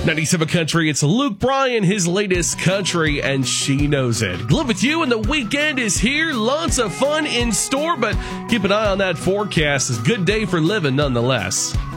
97 Country, it's Luke Bryan, his latest country, and she knows it. Live with you, and the weekend is here. Lots of fun in store, but keep an eye on that forecast. It's a good day for living nonetheless.